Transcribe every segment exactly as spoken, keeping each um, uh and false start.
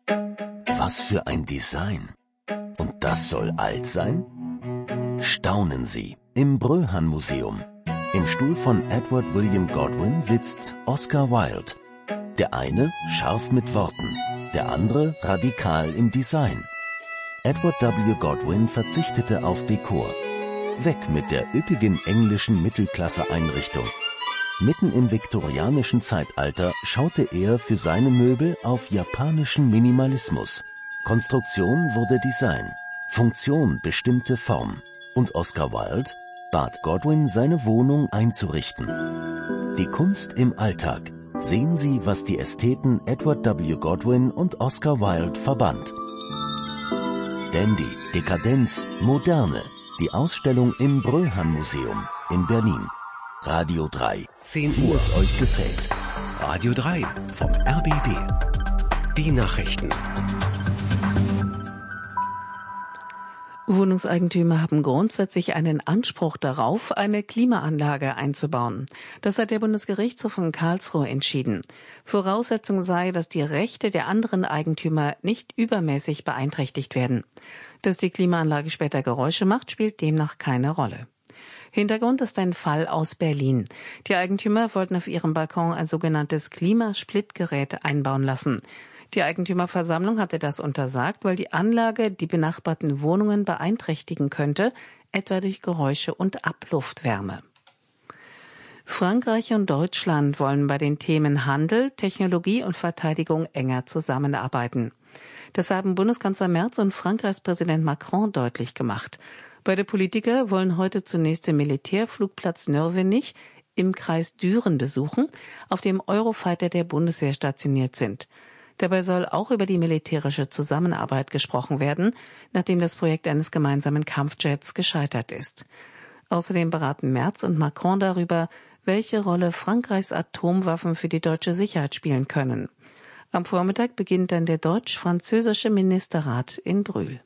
Was für ein Design! Und das soll alt sein? Staunen Sie im Bröhan-Museum. Im Stuhl von Edward William Godwin sitzt Oscar Wilde. Der eine scharf mit Worten, der andere radikal im Design. Edward W. Godwin verzichtete auf Dekor. Weg mit der üppigen englischen Mittelklasse-Einrichtung. Mitten im viktorianischen Zeitalter schaute er für seine Möbel auf japanischen Minimalismus. Konstruktion wurde Design, Funktion bestimmte Form. Und Oscar Wilde bat Godwin, seine Wohnung einzurichten. Die Kunst im Alltag. Sehen Sie, was die Ästheten Edward W. Godwin und Oscar Wilde verband. Dandy, Dekadenz, Moderne. Die Ausstellung im Bröhan-Museum in Berlin. Radio drei. zehn Wie Uhr. es euch gefällt. Radio drei vom R B B. Die Nachrichten. Wohnungseigentümer haben grundsätzlich einen Anspruch darauf, eine Klimaanlage einzubauen. Das hat der Bundesgerichtshof von Karlsruhe entschieden. Voraussetzung sei, dass die Rechte der anderen Eigentümer nicht übermäßig beeinträchtigt werden. Dass die Klimaanlage später Geräusche macht, spielt demnach keine Rolle. Hintergrund ist ein Fall aus Berlin. Die Eigentümer wollten auf ihrem Balkon ein sogenanntes Klimasplittgerät einbauen lassen. Die Eigentümerversammlung hatte das untersagt, weil die Anlage die benachbarten Wohnungen beeinträchtigen könnte, etwa durch Geräusche und Abluftwärme. Frankreich und Deutschland wollen bei den Themen Handel, Technologie und Verteidigung enger zusammenarbeiten. Das haben Bundeskanzler Merz und Frankreichs Präsident Macron deutlich gemacht. Beide Politiker wollen heute zunächst den Militärflugplatz Nörvenich im Kreis Düren besuchen, auf dem Eurofighter der Bundeswehr stationiert sind. Dabei soll auch über die militärische Zusammenarbeit gesprochen werden, nachdem das Projekt eines gemeinsamen Kampfjets gescheitert ist. Außerdem beraten Merz und Macron darüber, welche Rolle Frankreichs Atomwaffen für die deutsche Sicherheit spielen können. Am Vormittag beginnt dann der deutsch-französische Ministerrat in Brühl.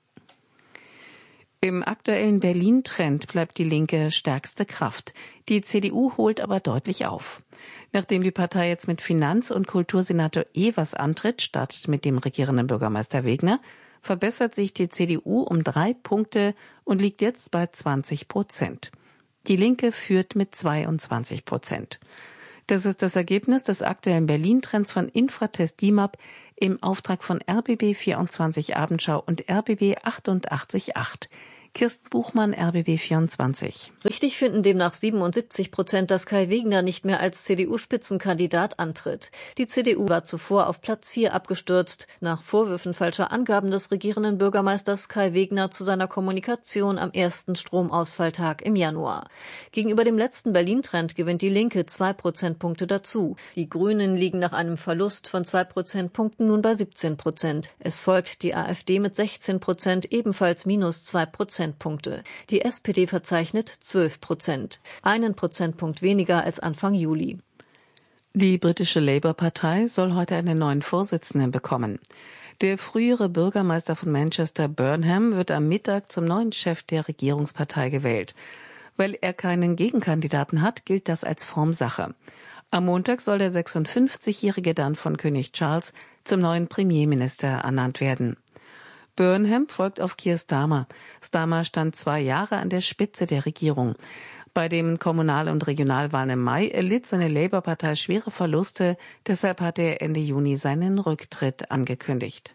Im aktuellen Berlin-Trend bleibt die Linke stärkste Kraft. Die C D U holt aber deutlich auf. Nachdem die Partei jetzt mit Finanz- und Kultursenator Evers antritt, statt mit dem regierenden Bürgermeister Wegner, verbessert sich die C D U um drei Punkte und liegt jetzt bei zwanzig Prozent. Die Linke führt mit zweiundzwanzig Prozent. Das ist das Ergebnis des aktuellen Berlin-Trends von Infratest D I M A P im Auftrag von R B B vierundzwanzig Abendschau und R B B achtundachtzig Komma acht. Kirsten Buchmann, R B B vierundzwanzig. Richtig finden demnach siebenundsiebzig Prozent, dass Kai Wegner nicht mehr als C D U-Spitzenkandidat antritt. Die C D U war zuvor auf Platz vier abgestürzt, nach Vorwürfen falscher Angaben des regierenden Bürgermeisters Kai Wegner zu seiner Kommunikation am ersten Stromausfalltag im Januar. Gegenüber dem letzten Berlin-Trend gewinnt die Linke zwei Prozentpunkte dazu. Die Grünen liegen nach einem Verlust von zwei Prozentpunkten nun bei siebzehn Prozent. Es folgt die AfD mit sechzehn Prozent, ebenfalls minus zwei Prozentpunkte. Die S P D verzeichnet zwölf Prozent, einen Prozentpunkt weniger als Anfang Juli. Die britische Labour-Partei soll heute einen neuen Vorsitzenden bekommen. Der frühere Bürgermeister von Manchester, Burnham, wird am Mittag zum neuen Chef der Regierungspartei gewählt. Weil er keinen Gegenkandidaten hat, gilt das als Formsache. Am Montag soll der sechsundfünfzigjährige dann von König Charles zum neuen Premierminister ernannt werden. Burnham folgt auf Keir Starmer. Starmer stand zwei Jahre an der Spitze der Regierung. Bei den Kommunal- und Regionalwahlen im Mai erlitt seine Labour-Partei schwere Verluste. Deshalb hatte er Ende Juni seinen Rücktritt angekündigt.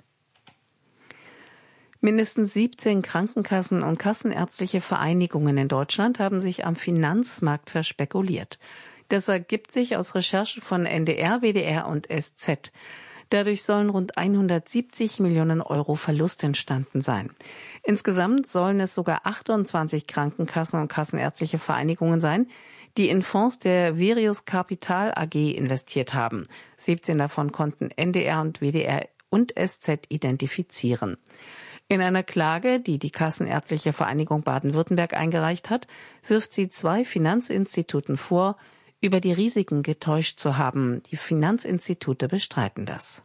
Mindestens siebzehn Krankenkassen und kassenärztliche Vereinigungen in Deutschland haben sich am Finanzmarkt verspekuliert. Das ergibt sich aus Recherchen von N D R, W D R und S Z. Dadurch sollen rund hundertsiebzig Millionen Euro Verlust entstanden sein. Insgesamt sollen es sogar achtundzwanzig Krankenkassen und kassenärztliche Vereinigungen sein, die in Fonds der Verius Capital A G investiert haben. siebzehn davon konnten N D R und W D R und S Z identifizieren. In einer Klage, die die Kassenärztliche Vereinigung Baden-Württemberg eingereicht hat, wirft sie zwei Finanzinstituten vor, über die Risiken getäuscht zu haben. Die Finanzinstitute bestreiten das.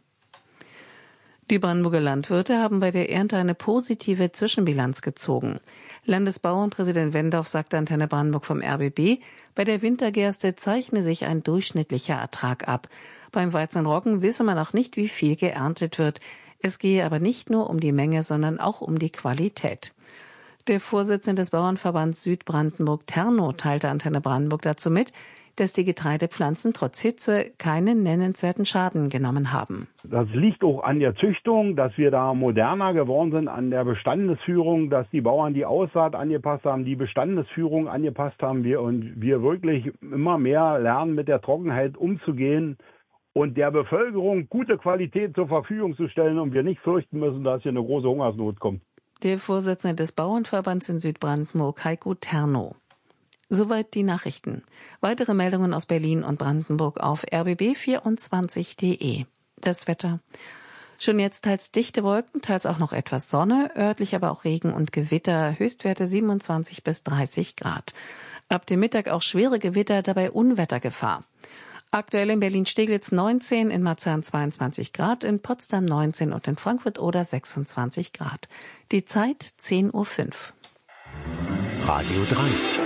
Die Brandenburger Landwirte haben bei der Ernte eine positive Zwischenbilanz gezogen. Landesbauernpräsident Wendorf sagte Antenne Brandenburg vom R B B, bei der Wintergerste zeichne sich ein durchschnittlicher Ertrag ab. Beim Weizenroggen wisse man auch nicht, wie viel geerntet wird. Es gehe aber nicht nur um die Menge, sondern auch um die Qualität. Der Vorsitzende des Bauernverbands Südbrandenburg Terno teilte Antenne Brandenburg dazu mit, dass die Getreidepflanzen trotz Hitze keinen nennenswerten Schaden genommen haben. Das liegt auch an der Züchtung, dass wir da moderner geworden sind, an der Bestandesführung, dass die Bauern die Aussaat angepasst haben, die Bestandesführung angepasst haben wir und wir wirklich immer mehr lernen, mit der Trockenheit umzugehen und der Bevölkerung gute Qualität zur Verfügung zu stellen und wir nicht fürchten müssen, dass hier eine große Hungersnot kommt. Der Vorsitzende des Bauernverbands in Südbrandenburg, Heiko Terno. Soweit die Nachrichten. Weitere Meldungen aus Berlin und Brandenburg auf r b b vierundzwanzig punkt d e. Das Wetter. Schon jetzt teils dichte Wolken, teils auch noch etwas Sonne, örtlich aber auch Regen und Gewitter, Höchstwerte siebenundzwanzig bis dreißig Grad. Ab dem Mittag auch schwere Gewitter, dabei Unwettergefahr. Aktuell in Berlin-Steglitz neunzehn, in Marzahn zweiundzwanzig Grad, in Potsdam neunzehn und in Frankfurt-Oder sechsundzwanzig Grad. Die Zeit zehn Uhr fünf. Radio drei.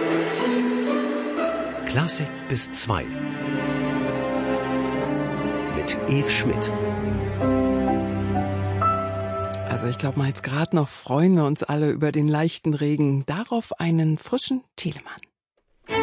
Klassik bis zwei. Mit Eve Schmidt. Also ich glaube mal jetzt gerade noch freuen wir uns alle über den leichten Regen. Darauf einen frischen Thielemann.